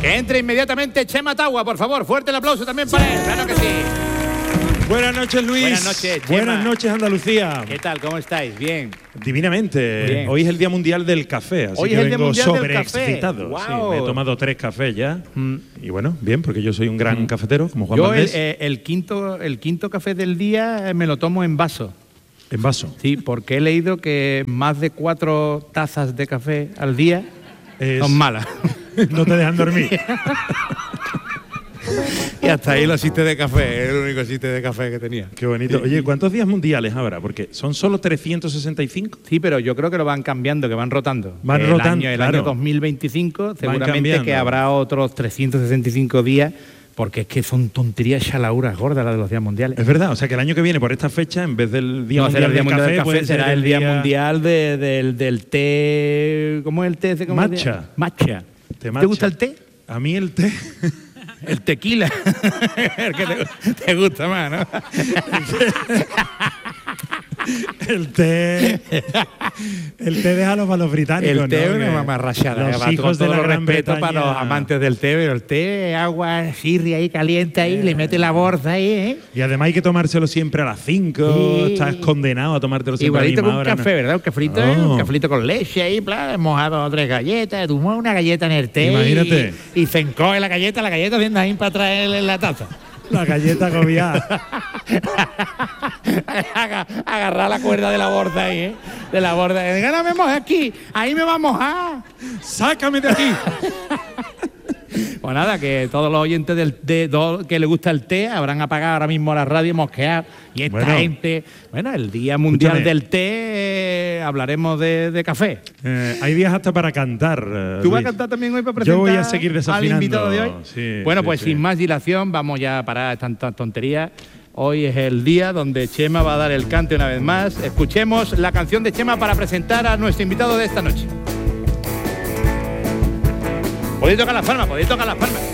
Que entre inmediatamente Chema Tagua, por favor. Fuerte el aplauso también para él. Claro que sí. Buenas noches, Luis. Buenas noches, Chema. Buenas noches, Andalucía. ¿Qué tal? ¿Cómo estáis? Bien. Divinamente. Bien. Hoy es el Día Mundial del Café, así Hoy que es el Día vengo Mundial del sobreexcitado. Café. Sí, Wow. me he tomado 3 cafés ya. Y bueno, bien, porque yo soy un gran cafetero, como Juan Yo Valdés. el quinto café del día me lo tomo en vaso. En vaso. Sí, porque he leído que más de 4 tazas de café al día son malas. No te dejan dormir. Y hasta ahí los sitios de café, el único sitio de café que tenía. Qué bonito. Oye, ¿cuántos días mundiales habrá? Porque son solo 365. Sí, pero yo creo que lo van cambiando, que van rotando. Van rotando, El claro. año 2025 seguramente cambiando. que habrá otros 365 días, porque es que son tonterías chalauras gordas las de los días mundiales. Es verdad, o sea que el año que viene por esta fecha, en vez del Día No será Mundial el Día Mundial del puede Café, ser será el Día Mundial del té. ¿Cómo es el té? ¿Cómo es? Matcha. Matcha. Té ¿Te matcha. gusta el té? A mí el té. El tequila. El que te gusta más, ¿no? El té déjalo para los británicos. El té es ¿no? una Que mamarrachada. Los hijos de todo la el Gran respeto Bretaña. para los amantes del té, pero el té, agua sirri ahí caliente ahí, le mete la borda ahí, ¿eh? Y además hay que tomárselo siempre a las 5. Sí. Estás condenado a tomártelo siempre Igualito a que la un misma hora. café, ¿no? ¿verdad? Un cafelito con leche ahí, mojado 3 galletas, tú mojas una galleta en el té. Imagínate. Y se encoge la galleta viendo ahí para traer en la taza. La galleta agobiada. Agarrar la cuerda de la borda ahí, ¿eh? De la borda. No me mojes aquí, ahí me va a mojar. ¡Sácame de aquí! Pues nada, que todos los oyentes que les gusta el té habrán apagado ahora mismo la radio, mosqueado. Y esta gente... Bueno, el Día Mundial Escúchame. del Té, hablaremos de café. Hay días hasta para cantar. ¿Tú vas a Luis. cantar también hoy para presentar Yo voy a seguir desafinando. al invitado de hoy? Sí, Bueno, sí, pues sí. sin más dilación, vamos ya a parar tantas tonterías. Hoy es el día donde Chema va a dar el cante una vez más. Escuchemos la canción de Chema para presentar a nuestro invitado de esta noche. Podéis tocar las palmas, podéis tocar las palmas.